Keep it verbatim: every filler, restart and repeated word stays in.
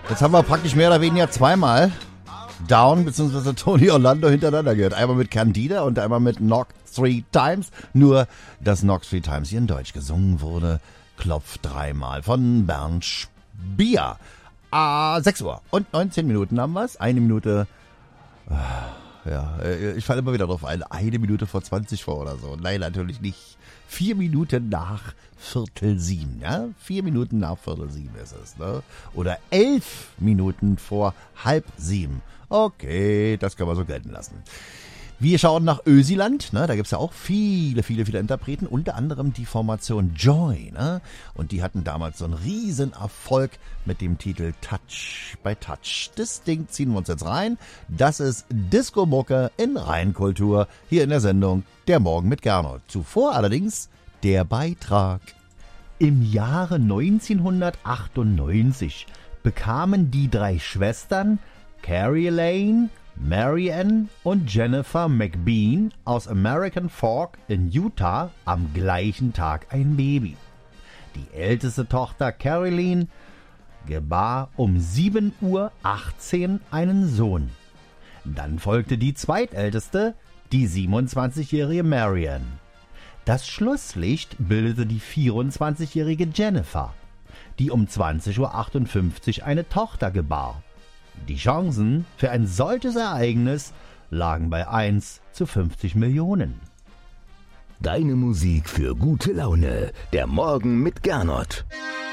Jetzt haben wir praktisch mehr oder weniger zweimal Down bzw. Tony Orlando hintereinander gehört. Einmal mit Candida und einmal mit Knock Three Times. Nur, dass Knock Three Times hier in Deutsch gesungen wurde, klopft dreimal von Bernd Spier. Ah, sechs Uhr und neunzehn Minuten haben wir es. Eine Minute, ja, ich falle immer wieder drauf ein. Eine Minute vor zwanzig vor oder so. Nein, natürlich nicht. Vier Minuten nach Viertel sieben, ja? Vier Minuten nach Viertel sieben ist es, ne? Oder elf Minuten vor halb sieben. Okay, das können wir so gelten lassen. Wir schauen nach Ösiland, ne? Da gibt's ja auch viele, viele, viele Interpreten, unter anderem die Formation Joy, ne? Und die hatten damals so einen riesen Erfolg mit dem Titel Touch by Touch. Das Ding ziehen wir uns jetzt rein. Das ist Disco-Mucke in Rheinkultur, hier in der Sendung Der Morgen mit Gernot. Zuvor allerdings der Beitrag. Im Jahre neunzehnhundertachtundneunzig bekamen die drei Schwestern Carrie Lane, Mary Ann und Jennifer McBean aus American Fork in Utah am gleichen Tag ein Baby. Die älteste Tochter Caroline gebar um sieben Uhr achtzehn einen Sohn. Dann folgte die zweitälteste, die siebenundzwanzigjährige Marianne. Das Schlusslicht bildete die vierundzwanzigjährige Jennifer, die um zwanzig Uhr achtundfünfzig eine Tochter gebar. Die Chancen für ein solches Ereignis lagen bei eins zu fünfzig Millionen. Deine Musik für gute Laune. Der Morgen mit Gernot.